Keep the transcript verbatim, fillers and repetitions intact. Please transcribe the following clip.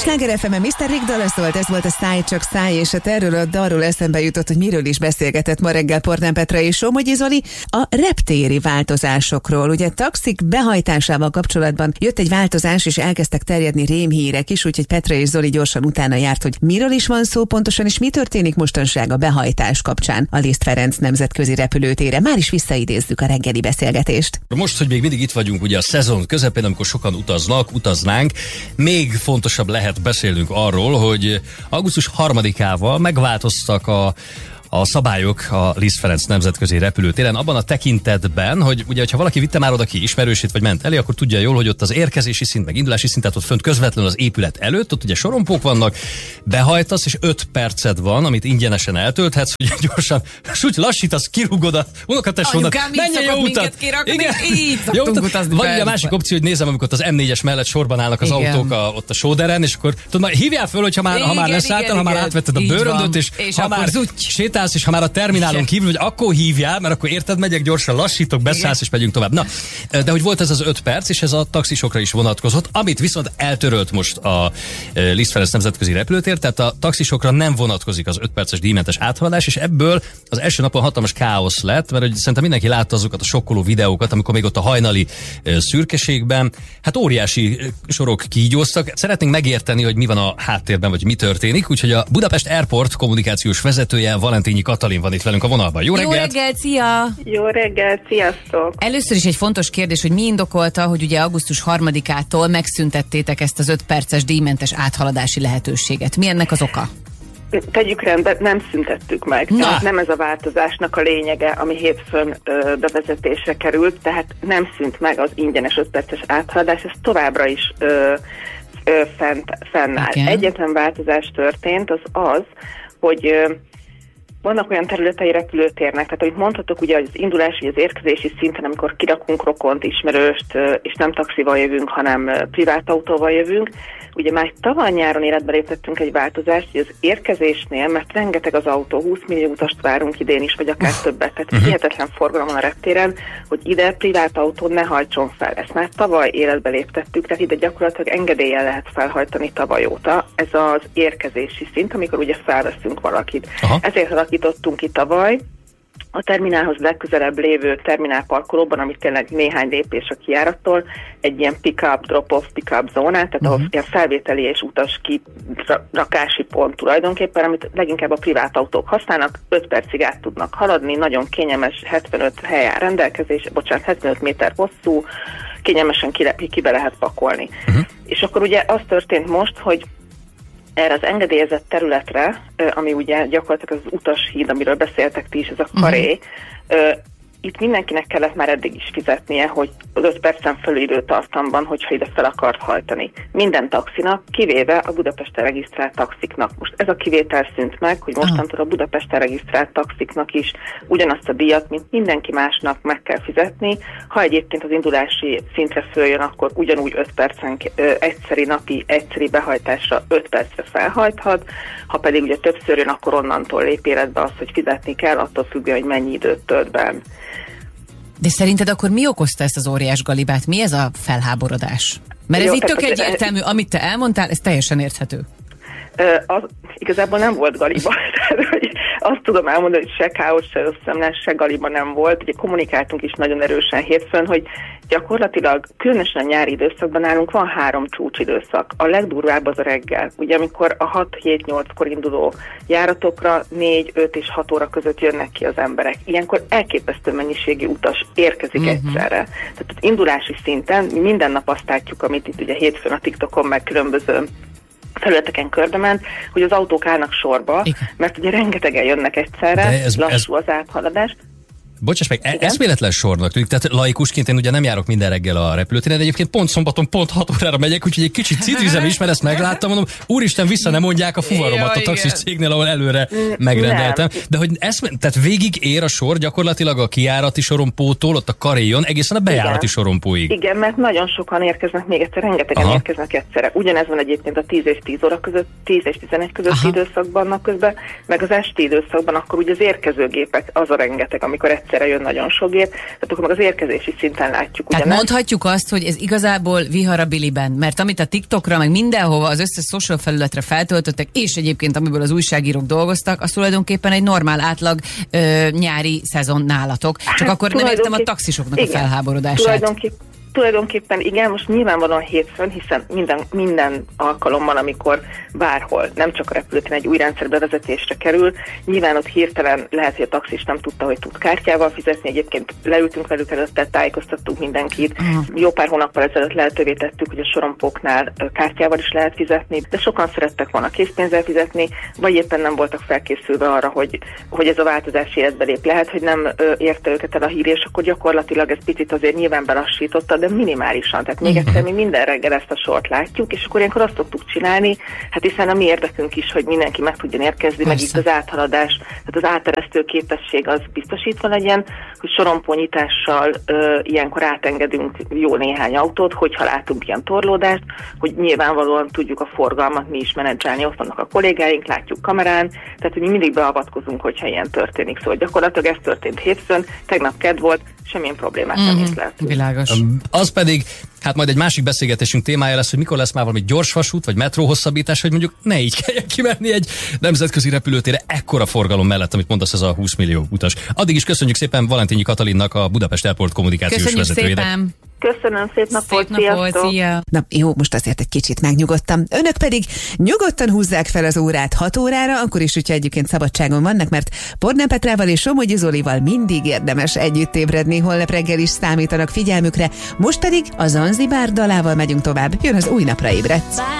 Sláger ef em-en miszter Rick Dallas szólt, ez volt a Száj csak száj, és hát erről a dalról eszembe jutott, hogy miről is beszélgetett ma reggel Portán Petra és Somogyi Zoli, a reptéri változásokról. Ugye taxik behajtásával kapcsolatban jött egy változás, és elkezdtek terjedni rémhírek is, úgyhogy Petra és Zoli gyorsan utána járt, hogy miről is van szó pontosan, és mi történik mostanság a behajtás kapcsán a Liszt Ferenc nemzetközi repülőtére. Már is visszaidézzük a reggeli beszélgetést. Most, hogy még mindig itt vagyunk ugye a szezon közepén, amikor sokan utaznak, utaznánk, még fontosabb lehet beszélnünk arról, hogy augusztus harmadikával megváltoztak a a szabályok a Liszt Ferenc nemzetközi repülőtéren abban a tekintetben, hogy ugye, ha valaki vitte már oda ki ismerősét, vagy ment elé, akkor tudja jól, hogy ott az érkezési szint, meg indulási szint, tehát ott fönt közvetlenül az épület előtt, ott ugye sorompók vannak, behajtasz, és öt perced van, amit ingyenesen eltölthetsz, hogy gyorsan, és úgy lassítasz, kirúgod a unokatesódat, menjen jó utat! Igen, jó utat. Vagy ugye a másik opció, hogy nézem, amikor az em négyes mellett sorban állnak az igen. autók a, ott a sóderen, és akkor tudod, hívjál föl, hogyha már, igen, ha már leszálltál, ha már átvetted a bőröndöt, és, és ha már sétálsz, és ha már a terminálon kívül, hogy akkor hívjál, mert akkor érted, megyek gyorsan, lassítok, beszállsz, és megyünk tovább. Na, de hogy volt ez az öt perc, és ez a taxisokra is vonatkozott, amit viszont eltörölt most a Liszt Ferenc nemzetközi repülőtér, tehát a taxisokra nem vonatkozik az öt perces díjmentes áthaladás, és ebből az első napon hatalmas káosz lett, mert hogy szerintem mindenki látta azokat a sokkoló videókat, amikor még ott a hajnali szürkeségben, hát óriási sorok kígyóztak. Szeretnénk megérteni, hogy mi van a háttérben, vagy mi történik, úgyhogy a Budapest Airport kommunikációs vezetője, Valentényi Katalin van itt velünk a vonalban. Jó reggelt! Jó reggelt, szia! Jó reggelt, sziasztok! Először is egy fontos kérdés, hogy mi indokolta, hogy ugye augusztus harmadikától megszüntettétek ezt az öt perces díjmentes áthaladási lehetőséget. Mi ennek az oka? Tegyük rendbe, nem szüntettük meg. Tehát nem ez a változásnak a lényege, ami hétfőn ö, bevezetésre került, tehát nem szűnt meg az ingyenes öt perces áthaladás, ez továbbra is ö, ö, fent, fennáll. Okay. Egyetlen változás történt, az az, hogy ö, vannak olyan területei repülőtérnek, tehát amit mondhatok, ugye az indulási, az érkezési szinten, amikor kirakunk rokont, ismerőst, és nem taxival jövünk, hanem privát autóval jövünk, ugye már tavaly nyáron életbe léptettünk egy változást, hogy az érkezésnél, mert rengeteg az autó, húsz millió utast várunk idén is, vagy akár többet, tehát uh-huh. hihetetlen forgalom van a reptéren, hogy ide privát autó ne hajtson fel. Ezt már tavaly életbe léptettük, tehát ide gyakorlatilag engedéllyel lehet felhajtani tavaly óta. Ez az érkezési szint, amikor ugye felveszünk valakit. Aha. Ezért alakítottunk ki tavaly a terminálhoz legközelebb lévő terminálparkolóban, amit tényleg néhány lépés a kijárattól, egy ilyen pick-up, drop-off, pick-up zónát, tehát uh-huh. ahol ilyen felvételi és utas kirakási pont tulajdonképpen, amit leginkább a privát autók használnak, öt percig át tudnak haladni, nagyon kényelmes, hetvenöt hely áll rendelkezés, bocsánat, hetvenöt méter hosszú, kényelmesen ki, ki be lehet pakolni. Uh-huh. És akkor ugye az történt most, hogy erre az engedélyezett területre, ami ugye gyakorlatilag az utashíd, amiről beszéltek ti is, ez a karé, uh-huh. itt mindenkinek kellett már eddig is fizetnie, hogy az öt percen fölül időtartamban, hogyha ide fel akart hajtani. Minden taxinak, kivéve a Budapesten regisztrált taxiknak. Most ez a kivétel szűnt meg, hogy mostantól a Budapesten regisztrált taxiknak is ugyanazt a díjat, mint mindenki másnak meg kell fizetni. Ha egyébként az indulási szintre följön, akkor ugyanúgy öt percen egyszeri napi, egyszeri behajtásra öt percre felhajthat. Ha pedig ugye többször jön, akkor onnantól lép életbe az, hogy fizetni kell, attól függően, hogy mennyi időt tölt be. De szerinted akkor mi okozta ezt az óriás galibát? Mi ez a felháborodás? Mert ez Jó, itt tök egyértelmű, e... amit te elmondtál, ez teljesen érthető. Uh, az, igazából nem volt galiba. Tehát, hogy azt tudom elmondani, hogy se káosz, se összeomlás, se galiba nem volt. Ugye kommunikáltunk is nagyon erősen hétfőn, hogy gyakorlatilag különösen a nyári időszakban nálunk van három csúcsidőszak. A legdurvább az a reggel. Ugye amikor a hat-hét-nyolckor induló járatokra négy, öt és hat óra között jönnek ki az emberek. Ilyenkor elképesztő mennyiségű utas érkezik uh-huh. egyszerre. Tehát az indulási szinten mi minden nap azt látjuk, amit itt ugye hétfőn a TikTokon meg különböző felületeken kördement, hogy az autók állnak sorba, igen. mert ugye rengetegen jönnek egyszerre, ez, lassú ez... az áthaladás. Bocsáss meg, igen? eszméletlen sornak tűnik, tehát laikusként én ugye nem járok minden reggel a repülőtéren, de egyébként pont szombaton pont hat órára megyek, úgyhogy egy kicsit citrizem is, mert ezt megláttam, mondom, úristen, vissza nem mondják a fuvaromat a taxis cégnél, ahol előre megrendeltem. Nem. De hogy eszme, tehát végig ér a sor gyakorlatilag a kijárati sorompótól, ott a karéjon, egészen a bejárati igen. sorompóig. Igen, mert nagyon sokan érkeznek még egyszer, rengetegen Aha. érkeznek egyszerre. Ugyanez van egyébként a tíz és tíz óra között, tíz és tizenegy közötti időszakban napközben, meg az esti időszakban, akkor ugye az érkezőgépek az a rengeteg, amikor egyszer egyszerre jön nagyon sok gép, tehát akkor meg az érkezési szinten látjuk. Tehát ugyanezt. mondhatjuk azt, hogy ez igazából viharabiliben, mert amit a TikTokra, meg mindenhova az összes social felületre feltöltöttek, és egyébként amiből az újságírók dolgoztak, az tulajdonképpen egy normál átlag ö, nyári szezon nálatok. Csak hát, akkor nem értem a taxisoknak igen, a felháborodását. Tulajdonképp, tulajdonképpen igen, most nyilvánvalóan hétfőn, hiszen minden, minden alkalommal, amikor bárhol, nem csak a repülőtéren egy új rendszer bevezetésre kerül, nyilván ott hirtelen lehet, hogy a taxis nem tudta, hogy tud kártyával fizetni, egyébként leültünk velük előtte, tájékoztattuk mindenkit, uh-huh. jó pár hónappal ezelőtt lehetővé tettük, hogy a sorompóknál kártyával is lehet fizetni, de sokan szerettek volna készpénzzel fizetni, vagy éppen nem voltak felkészülve arra, hogy, hogy ez a változás életbe lép. Lehet, hogy nem ö, érte őket el a hír, és akkor gyakorlatilag ez picit azért nyilván belassította, de minimálisan. Tehát még egyszer mi minden reggel ezt a sort látjuk, és akkor ilyenkor azt szoktuk csinálni, hát hiszen a mi érdekünk is, hogy mindenki meg tudjon érkezni, meg itt az áthaladás, tehát az áteresztő képesség az biztosítva legyen, hogy sorompónyitással ö, ilyenkor átengedünk jó néhány autót, hogyha látunk ilyen torlódást, hogy nyilvánvalóan tudjuk a forgalmat mi is menedzselni, ott vannak a kollégáink, látjuk kamerán, tehát hogy mi mindig beavatkozunk, hogyha ilyen történik. Szóval gyakorlatilag ez történt hétfőn, tegnap kedd volt, semmilyen problémát mm-hmm. nem észleltünk. Világos. Az pedig, hát majd egy másik beszélgetésünk témája lesz, hogy mikor lesz már valami gyorsvasút, vagy metró hosszabbítás, hogy mondjuk ne így kelljen kimenni egy nemzetközi repülőtérre ekkora forgalom mellett, amit mondasz, ez a húsz millió utas. Addig is köszönjük szépen Valentínyi Katalinnak, a Budapest Airport kommunikációs köszönjük vezetőjének. Szépen. Köszönöm, szép napot, szép napot, szia! Na jó, most azért egy kicsit megnyugodtam. Önök pedig nyugodtan húzzák fel az órát hat órára, akkor is, hogyha egyébként szabadságon vannak, mert Pornán Petrával és Somogyi Zolival mindig érdemes együtt ébredni, holnap reggel is számítanak figyelmükre. Most pedig a Zanzibár dalával megyünk tovább. Jön az Új napra ébredsz.